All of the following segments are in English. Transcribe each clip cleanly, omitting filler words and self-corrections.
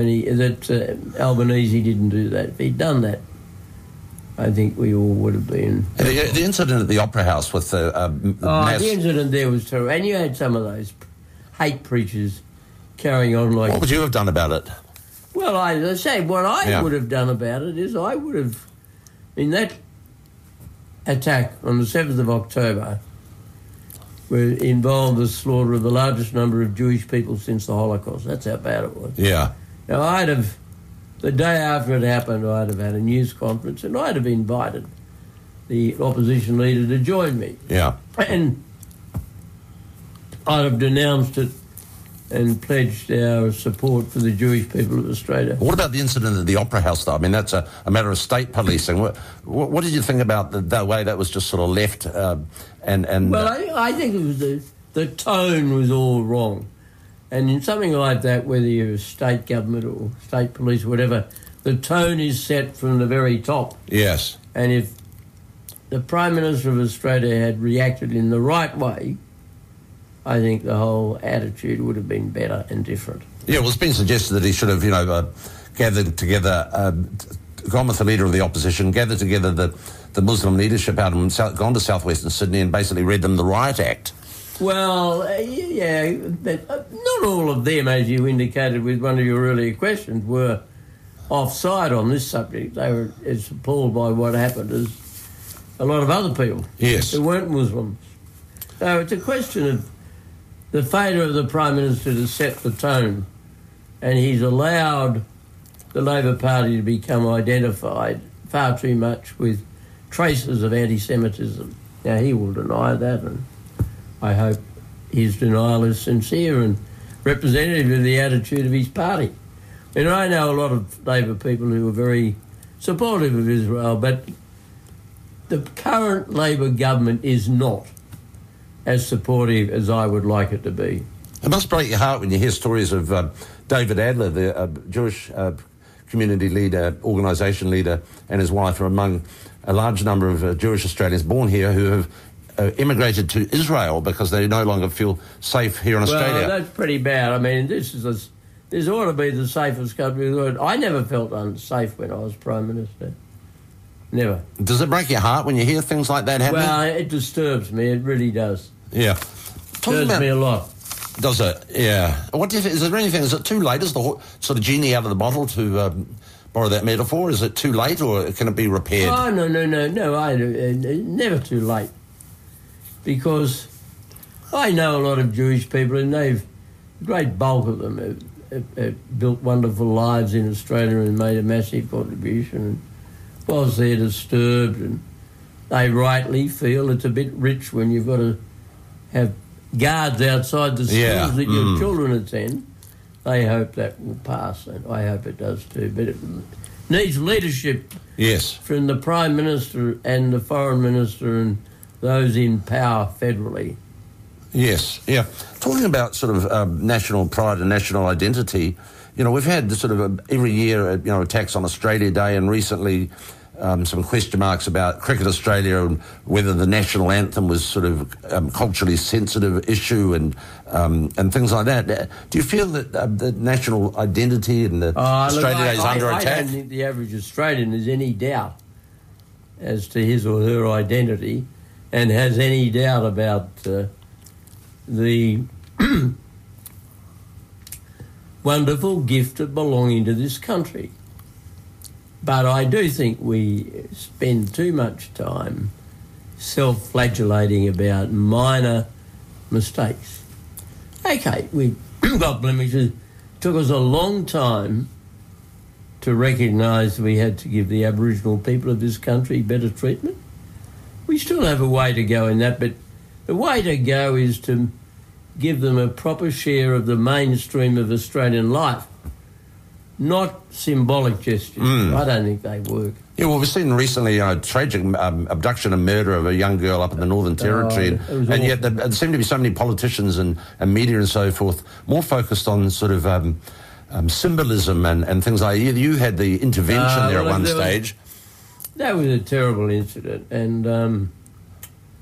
Albanese didn't do that. If he'd done that, I think we all would have been... The incident at the Opera House with the the incident there was terrible. And you had some of those hate preachers carrying on like... What would you have done about it? Well, I say, what I would have done about it is I would have... In that attack on the 7th of October, where involved the slaughter of the largest number of Jewish people since the Holocaust. That's how bad it was. Yeah. Now, the day after it happened, I'd have had a news conference and I'd have invited the opposition leader to join me. Yeah. And I'd have denounced it and pledged our support for the Jewish people of Australia. What about the incident at the Opera House, though? I mean, that's a matter of state policing. What did you think about the way that was just sort of left? Well, I think it was the tone was all wrong. And in something like that, whether you're a state government or state police or whatever, the tone is set from the very top. Yes. And if the Prime Minister of Australia had reacted in the right way, I think the whole attitude would have been better and different. Yeah, well, it's been suggested that he should have, gathered together, gone with the leader of the opposition, gathered together the Muslim leadership out and gone to southwestern Sydney and basically read them the Riot Act. Well, yeah, but not all of them, as you indicated with one of your earlier questions, were offside on this subject. They were as appalled by what happened as a lot of other people who weren't Muslims. So it's a question of the failure of the Prime Minister to set the tone, and he's allowed the Labor Party to become identified far too much with traces of anti-Semitism. Now, he will deny that, and I hope his denial is sincere and representative of the attitude of his party. And I know a lot of Labor people who are very supportive of Israel, but the current Labor government is not as supportive as I would like it to be. It must break your heart when you hear stories of David Adler, the Jewish community leader, organisation leader, and his wife are among a large number of Jewish Australians born here who have immigrated to Israel because they no longer feel safe here in Australia. Well, that's pretty bad. I mean, this ought to be the safest country in the world. I never felt unsafe when I was Prime Minister. Never. Does it break your heart when you hear things like that happening? Well, it disturbs me. It really does. Yeah. Disturbs me a lot. Does it? Yeah. What do you think? Is there anything? Is it too late? Is the sort of genie out of the bottle, to borrow that metaphor? Is it too late, or can it be repaired? Oh, no. Never too late. Because I know a lot of Jewish people, and a great bulk of them have built wonderful lives in Australia and made a massive contribution. And whilst they're disturbed, and they rightly feel it's a bit rich when you've got to have guards outside the schools that your children attend, they hope that will pass, and I hope it does too. But it needs leadership from the Prime Minister and the Foreign Minister and those in power federally. Yes, yeah. Talking about sort of national pride and national identity, we've had sort of every year, attacks on Australia Day, and recently some question marks about Cricket Australia and whether the national anthem was sort of culturally sensitive issue and things like that. Do you feel that the national identity and the Australia Day is under attack? I don't think the average Australian has any doubt as to his or her identity, and has any doubt about the wonderful gift of belonging to this country. But I do think we spend too much time self-flagellating about minor mistakes. Okay, we've got blemishes. It took us a long time to recognise we had to give the Aboriginal people of this country better treatment. We still have a way to go in that, but the way to go is to give them a proper share of the mainstream of Australian life, not symbolic gestures. I don't think they work. Yeah, well, we've seen recently a tragic abduction and murder of a young girl up in the Northern Territory, and yet there seem to be so many politicians and media and so forth more focused on sort of symbolism and things like that. You had the intervention there at one stage. That was a terrible incident, and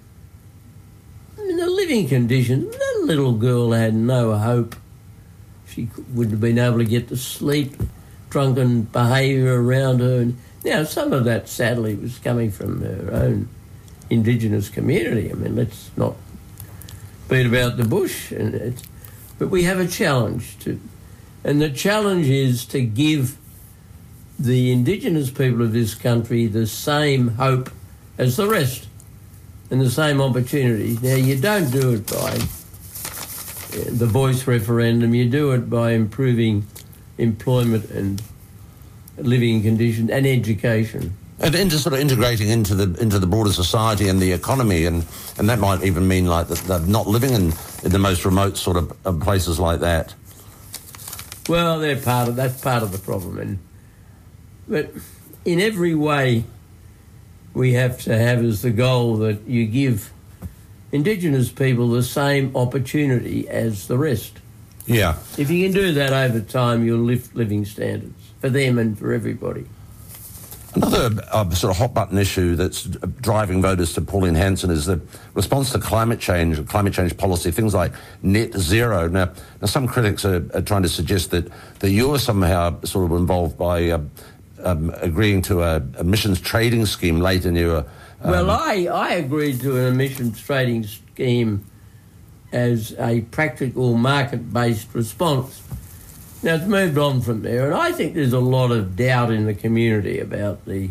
in the living conditions, that little girl had no hope. She wouldn't have been able to get to sleep, drunken behaviour around her. And now, some of that, sadly, was coming from her own Indigenous community. I mean, let's not beat about the bush. But we have a challenge too. And the challenge is to give the Indigenous people of this country the same hope as the rest and the same opportunities. Now, you don't do it by the voice referendum. You do it by improving employment and living conditions and education. And into sort of integrating into the broader society and the economy, and that might even mean like that they're not living in the most remote sort of places like that. Well, that's part of the problem, but in every way, we have to have as the goal that you give Indigenous people the same opportunity as the rest. Yeah. If you can do that over time, you'll lift living standards for them and for everybody. Another sort of hot-button issue that's driving voters to Pauline Hanson is the response to climate change policy, things like net zero. Now some critics are trying to suggest that you're somehow sort of involved by agreeing to a emissions trading scheme late in your... Well, I agreed to an emissions trading scheme as a practical market-based response. Now, it's moved on from there, and I think there's a lot of doubt in the community about the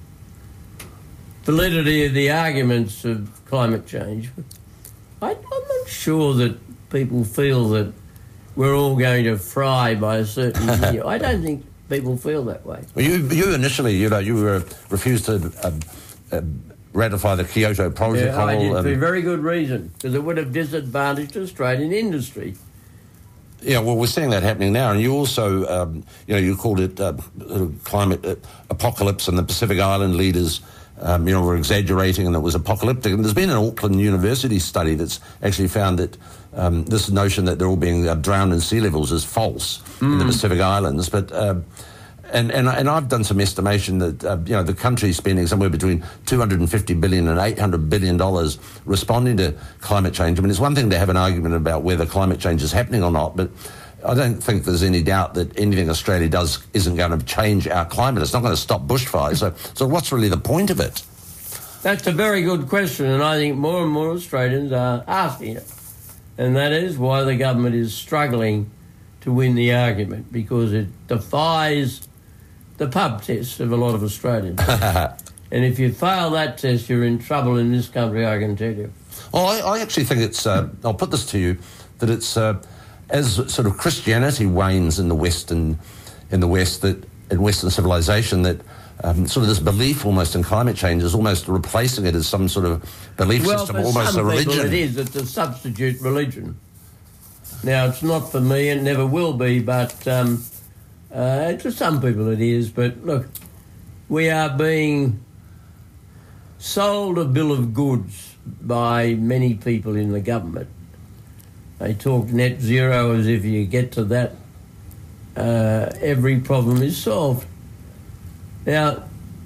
validity of the arguments of climate change. I'm not sure that people feel that we're all going to fry by a certain year. I don't think people feel that way. Well, you initially, you refused to ratify the Kyoto Protocol. Yeah, I did, for a very good reason, because it would have disadvantaged Australian industry. Yeah, well, we're seeing that happening now, and you also, you called it climate apocalypse, and the Pacific Island leaders, were exaggerating, and it was apocalyptic. And there's been an Auckland University study that's actually found that this notion that they're all being drowned in sea levels is false in the Pacific Islands. But and I've done some estimation that the country's spending somewhere between $250 billion and $800 billion responding to climate change. I mean, it's one thing to have an argument about whether climate change is happening or not, but I don't think there's any doubt that anything Australia does isn't going to change our climate. It's not going to stop bushfires. So what's really the point of it? That's a very good question, and I think more and more Australians are asking it. And that is why the government is struggling to win the argument, because it defies the pub test of a lot of Australians. And if you fail that test, you're in trouble in this country, I can tell you. Well, I actually think it's, I'll put this to you, that it's, as sort of Christianity wanes in the West, in Western civilization, that sort of this belief almost in climate change is almost replacing it as some sort of belief system, almost a religion. Well, for some people it's a substitute religion. Now, it's not for me, and never will be, but to some people it is. But look, we are being sold a bill of goods by many people in the government. They talk net zero as if you get to that, every problem is solved. Now,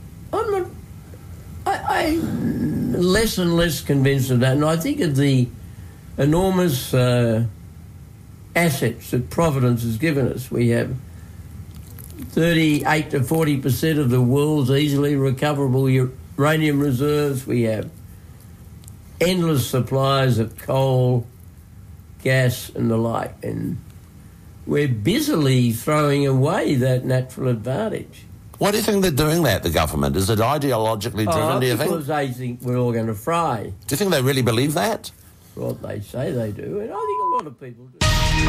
I'm less and less convinced of that, and I think of the enormous assets that Providence has given us. We have 38 to 40% of the world's easily recoverable uranium reserves. We have endless supplies of coal, gas and the like, and we're busily throwing away that natural advantage. Why do you think they're doing that, the government? Is it ideologically driven, do you think? Because they think we're all going to fry. Do you think they really believe that? Well, they say they do, and I think a lot of people do.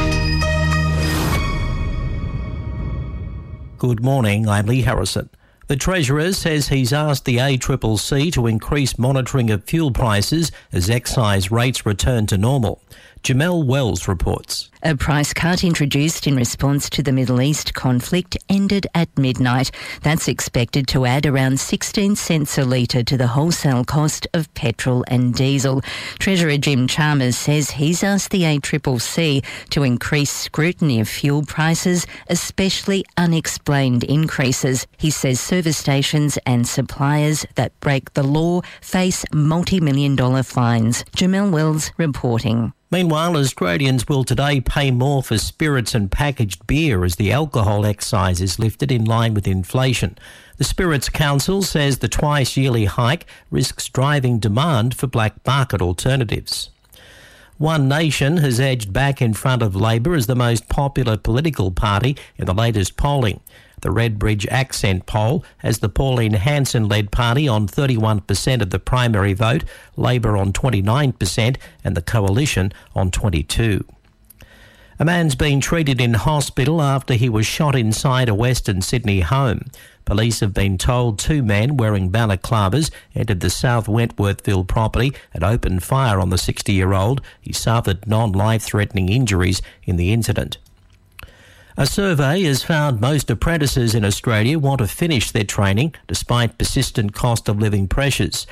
Good morning, I'm Lee Harrison. The Treasurer says he's asked the ACCC to increase monitoring of fuel prices as excise rates return to normal. Jamelle Wells reports. A price cut introduced in response to the Middle East conflict ended at midnight. That's expected to add around 16 cents a litre to the wholesale cost of petrol and diesel. Treasurer Jim Chalmers says he's asked the ACCC to increase scrutiny of fuel prices, especially unexplained increases. He says service stations and suppliers that break the law face multi-million-dollar fines. Jamelle Wells reporting. Meanwhile, Australians will today pay more for spirits and packaged beer as the alcohol excise is lifted in line with inflation. The Spirits Council says the twice-yearly hike risks driving demand for black market alternatives. One Nation has edged back in front of Labor as the most popular political party in the latest polling. The Redbridge Accent poll has the Pauline Hanson-led party on 31% of the primary vote, Labor on 29% and the Coalition on 22%. A man's been treated in hospital after he was shot inside a Western Sydney home. Police have been told 2 men wearing balaclavas entered the South Wentworthville property and opened fire on the 60-year-old. He suffered non-life-threatening injuries in the incident. A survey has found most apprentices in Australia want to finish their training despite persistent cost of living pressures.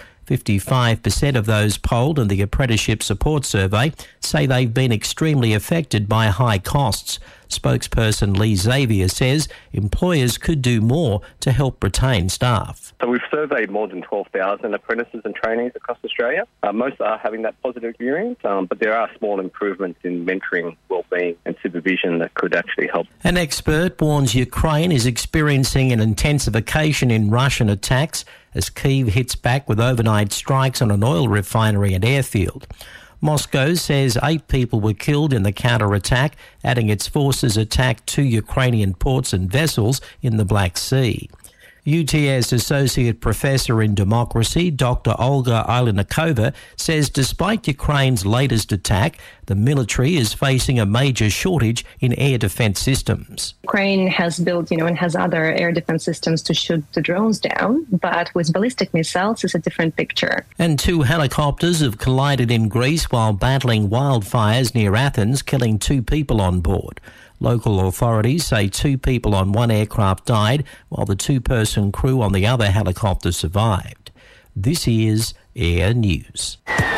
55% of those polled in the Apprenticeship Support Survey say they've been extremely affected by high costs. Spokesperson Lee Xavier says employers could do more to help retain staff. So we've surveyed more than 12,000 apprentices and trainees across Australia. Most are having that positive experience, but there are small improvements in mentoring, wellbeing and supervision that could actually help. An expert warns Ukraine is experiencing an intensification in Russian attacks as Kyiv hits back with overnight strikes on an oil refinery and airfield. Moscow says 8 people were killed in the counter-attack, adding its forces attacked 2 Ukrainian ports and vessels in the Black Sea. UTS Associate Professor in Democracy, Dr. Olga Ilynikova, says despite Ukraine's latest attack, the military is facing a major shortage in air defence systems. Ukraine has built, and has other air defence systems to shoot the drones down, but with ballistic missiles, it's a different picture. And 2 helicopters have collided in Greece while battling wildfires near Athens, killing 2 people on board. Local authorities say 2 people on one aircraft died, while the 2-person crew on the other helicopter survived. This is Air News.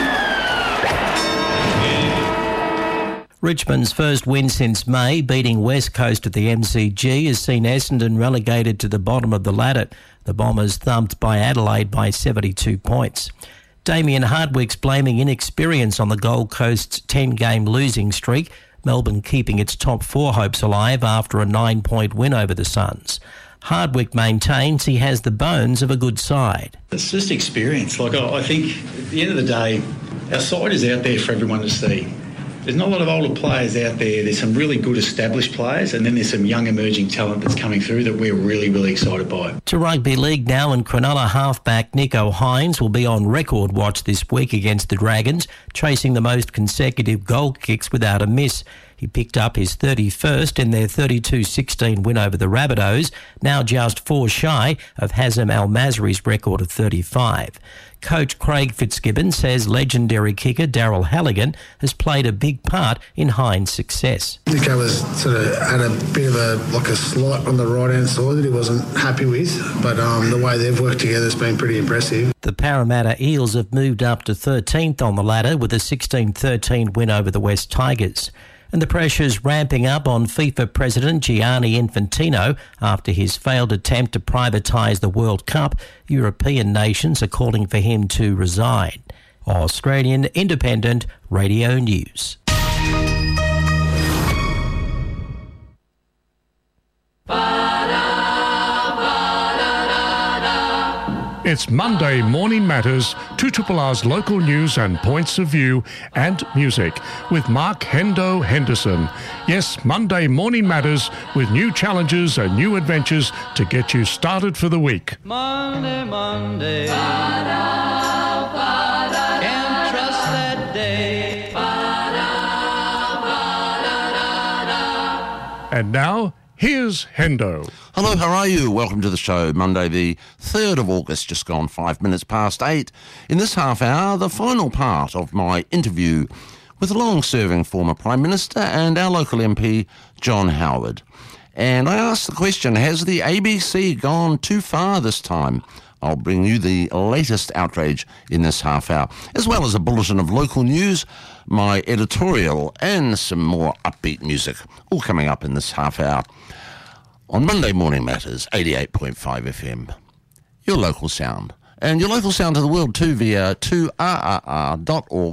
Richmond's first win since May, beating West Coast at the MCG, has seen Essendon relegated to the bottom of the ladder. The Bombers thumped by Adelaide by 72 points. Damien Hardwick's blaming inexperience on the Gold Coast's 10-game losing streak, Melbourne keeping its top 4 hopes alive after a 9-point win over the Suns. Hardwick maintains he has the bones of a good side. It's just experience. I think at the end of the day, our side is out there for everyone to see. There's not a lot of older players out there. There's some really good established players, and then there's some young emerging talent that's coming through that we're really, really excited by. To rugby league now, and Cronulla halfback Nico Hines will be on record watch this week against the Dragons, chasing the most consecutive goal kicks without a miss. He picked up his 31st in their 32-16 win over the Rabbitohs, now just 4 shy of Hazem Al-Masri's record of 35. Coach Craig Fitzgibbon says legendary kicker Daryl Halligan has played a big part in Hines' success. Nico was sort of had a bit of a slight on the right-hand side that he wasn't happy with, but the way they've worked together has been pretty impressive. The Parramatta Eels have moved up to 13th on the ladder with a 16-13 win over the West Tigers. And the pressure's ramping up on FIFA President Gianni Infantino after his failed attempt to privatise the World Cup. European nations are calling for him to resign. Australian Independent Radio News. It's Monday Morning Matters, 2RR's local news and points of view and music with Mark Hendo Henderson. Yes, Monday Morning Matters with new challenges and new adventures to get you started for the week. Monday, can't trust that day. And now, here's Hendo. Hello, how are you? Welcome to the show. Monday the 3rd of August, just gone 5 minutes past 8. In this half hour, the final part of my interview with the long-serving former Prime Minister and our local MP, John Howard. And I asked the question, has the ABC gone too far this time? I'll bring you the latest outrage in this half hour, as well as a bulletin of local news, my editorial, and some more upbeat music, all coming up in this half hour. On Monday Morning Matters, 88.5 FM, your local sound. And your local sound to the world too via 2rrr.org.au.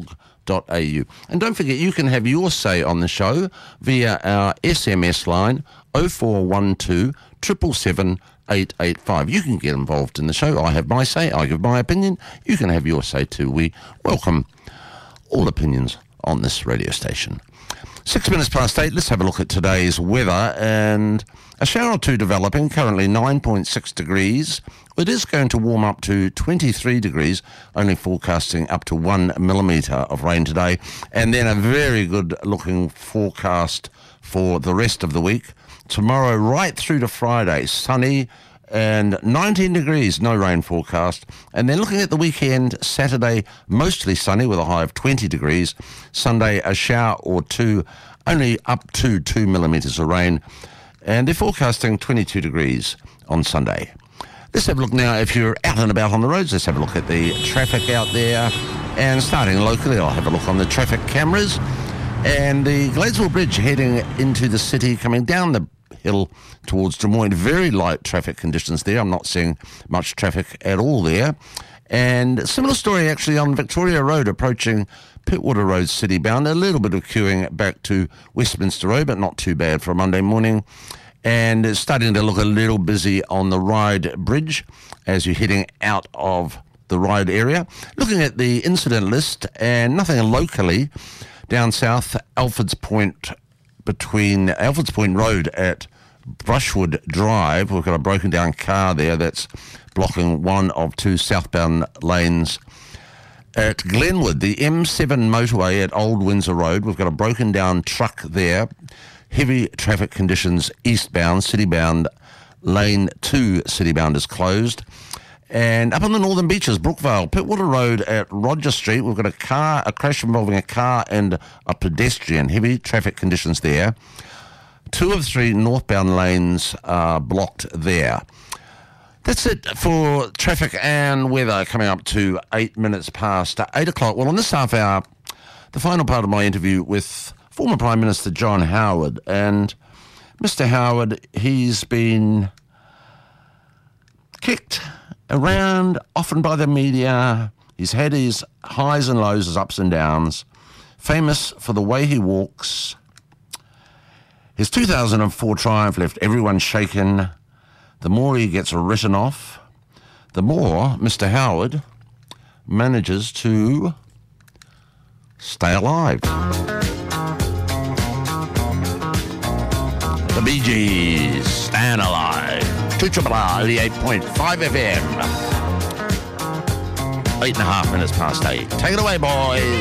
And don't forget, you can have your say on the show via our SMS line 0412 777 885. You can get involved in the show. I have my say, I give my opinion. You can have your say too. We welcome all opinions on this radio station. 6 minutes past 8, let's have a look at today's weather, and a shower or two developing, currently 9.6 degrees. It is going to warm up to 23 degrees, only forecasting up to 1 millimetre of rain today, and then a very good looking forecast for the rest of the week. Tomorrow right through to Friday, sunny and 19 degrees, no rain forecast. And then looking at the weekend, Saturday, mostly sunny with a high of 20 degrees. Sunday, a shower or two, only up to 2 millimetres of rain. And they're forecasting 22 degrees on Sunday. Let's have a look now, if you're out and about on the roads, let's have a look at the traffic out there. And starting locally, I'll have a look on the traffic cameras. And the Gladesville Bridge heading into the city, coming down the hill towards Des Moines. Very light traffic conditions there. I'm not seeing much traffic at all there. And a similar story actually on Victoria Road approaching Pittwater Road city bound. A little bit of queuing back to Westminster Road, but not too bad for a Monday morning. And it's starting to look a little busy on the Ryde Bridge as you're heading out of the Ryde area. Looking at the incident list, and nothing locally down south, Alfords Point Road at Brushwood Drive. We've got a broken down car there that's blocking one of two southbound lanes. At Glenwood, the M7 motorway at Old Windsor Road, we've got a broken down truck there. Heavy traffic conditions eastbound, citybound, lane 2 citybound is closed. And up on the northern beaches, Brookvale, Pittwater Road at Roger Street, we've got a crash involving a car and a pedestrian. Heavy traffic conditions there. 2 of 3 northbound lanes are blocked there. That's it for traffic and weather, coming up to 8 minutes past 8 o'clock. Well, on this half hour, the final part of my interview with former Prime Minister John Howard. And Mr. Howard, he's been kicked around often by the media. He's had his highs and lows, his ups and downs. Famous for the way he walks. His 2004 triumph left everyone shaken. The more he gets written off, the more Mr. Howard manages to stay alive. The Bee Gees, Stand Alive. 2RRR 88.5 FM. 8.5 minutes past 8. Take it away, boys.